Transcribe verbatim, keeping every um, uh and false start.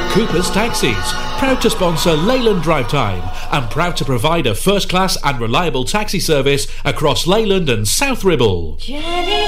Cooper's Taxis, proud to sponsor Leyland Drive Time and proud to provide a first-class and reliable taxi service across Leyland and South Ribble. Jenny